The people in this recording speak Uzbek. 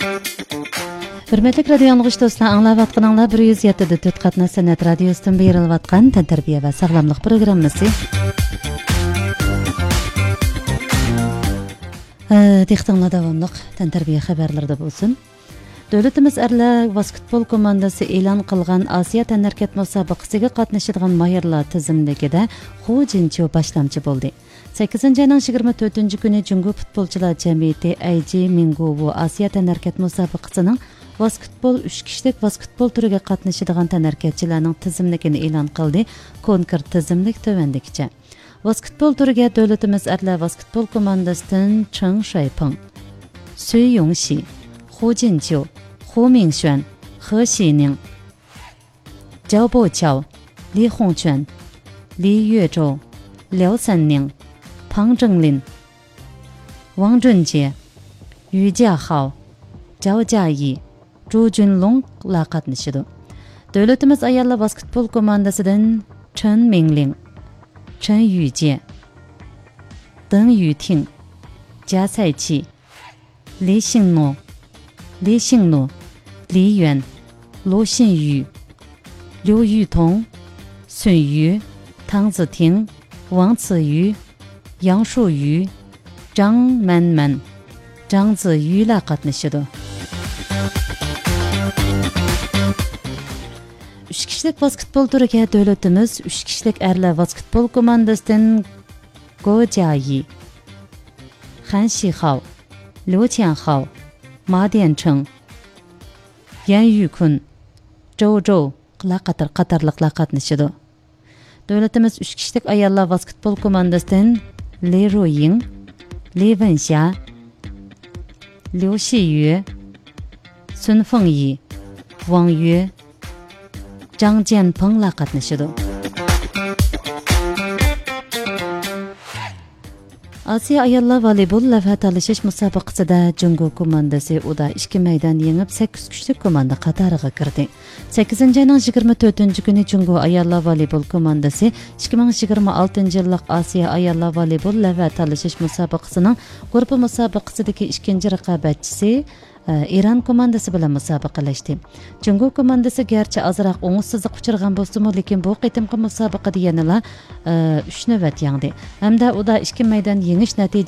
Hürmetlik radio anlıqış dostlar, anlayatqanlar 107.4 qatna sanat radiosidan berilayotgan tantarbiya va sog'lomlik programmasi. Dehqonlar davomliq tantarbiya xabarlarida bo'lsin. Davlatimiz erlar basketbol komandasi e'lon qilgan Osiyo tanarkat musobaqasiga qatnashadigan mayorlar tizimligida Xu Jinqiu boshlamchi bo'ldi. 8-ayning 24-kuni Jungo futbolchilar jamiyati AJ Minguwu Osiyo tanarkat musobaqasining basketbol 3 kishilik basketbol turiga qatnashadigan tanarkatchilarning tizimligini e'lon qildi. Konkurs tizimlik tovandikicha. Basketbol turiga davlatimiz erlar basketbol komandasidan Cheng Shuipeng, Sui Yongxi, Xu Jinqiu, Hu Mingxuan, He Xining, Zhao Boqiao, Li Hongquan, Li Yuezhou, Liao Sanning, Pang Zhenglin, Wang Zhunjie, Yu Jiahao, Zhao Jiayi, Zhu Junlong qatnashdi. Davlatimiz ayollar basketbol komandasidan Chen Mingling, Chen Yujie, Deng Yuting, Jia Saiqi, Li Xingnu, Li Yuan, Lu Xinyu, Liu Yutong, Sun Yu, Tang Ziting, Wang Ziyu, Yang Shuyu, Zhang Manman, Zhang Ziyular qatnashdi. 3 kishilik basketbol turiga davlatimiz 3 kishilik erlar basketbol komandasidan Go Jiayi, Han Xihao, Liu Qianhao, Ma Diancheng, Yan Yukun, Zhou Zhou qatorliqlar qatnashdi. Davlatimiz 3 kishilik ayollar basketbol komandasidan Li Ruying, Li Wenxia, Liu Xiyu, Sun Fengyi, Wang Yu, Zhang Jianpenglar qatnashdi. Osiyo ayollar voleybol lavha talashish musobaqasida Jungo komandasi uda 2 maydon yengib 8 kuchlik komanda qatoriga kirdi. 8-ayning 24-kuni Jungo ayollar voleybol komandasi 2026-yillik Osiyo ayollar voleybol lavha talashish musobaqasining guruh musobaqasidagi 2-chi raqobatchisi Iran komandasi bilan musobaqalashdi. Jungo komandasi garchi azroq o'ngsizlik uchirgan bo'lsa-mu, lekin bu qitimqi musobaqada yanada 3 navbat yengdi. Hamda uda 2 maydon yengish